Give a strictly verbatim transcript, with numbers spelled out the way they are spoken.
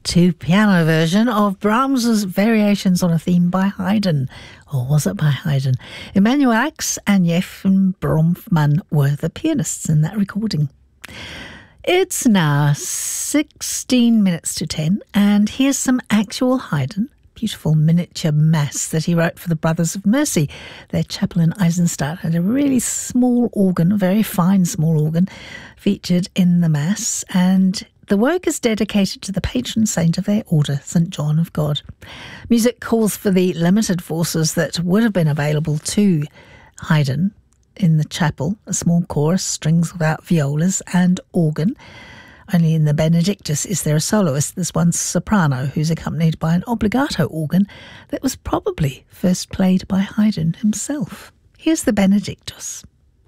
two-piano version of Brahms's Variations on a Theme by Haydn. Or was it by Haydn? Emanuel Ax and Joachim Bromfmann were the pianists in that recording. It's now sixteen minutes to ten, and here's some actual Haydn. Beautiful miniature mass that he wrote for the Brothers of Mercy. Their chapel in Eisenstadt had a really small organ, a very fine small organ, featured in the mass, and the work is dedicated to the patron saint of their order, Saint John of God. Music calls for the limited forces that would have been available to Haydn in the chapel: a small chorus, strings without violas, and organ. Only in the Benedictus is there a soloist, this one soprano, who's accompanied by an obligato organ that was probably first played by Haydn himself. Here's the Benedictus.